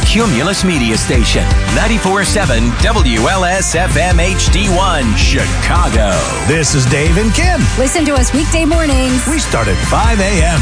Cumulus Media Station. 94.7 WLS-FM HD1, Chicago. This is Dave and Kim. Listen to us weekday mornings. We start at 5 a.m.